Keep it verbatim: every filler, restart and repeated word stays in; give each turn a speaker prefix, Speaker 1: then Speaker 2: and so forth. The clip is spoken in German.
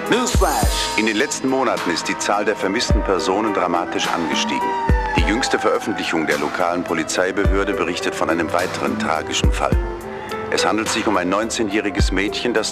Speaker 1: Newsflash!
Speaker 2: In den letzten Monaten ist die Zahl der vermissten Personen dramatisch angestiegen. Die jüngste Veröffentlichung der lokalen Polizeibehörde berichtet von einem weiteren tragischen Fall. Es handelt sich um ein neunzehnjähriges Mädchen, das